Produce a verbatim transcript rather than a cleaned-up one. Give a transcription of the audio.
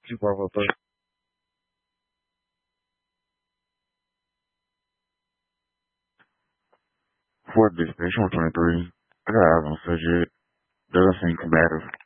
Tipo, a voltar. For this patient twenty-three, I gotta have on surgery. Doesn't seem combative.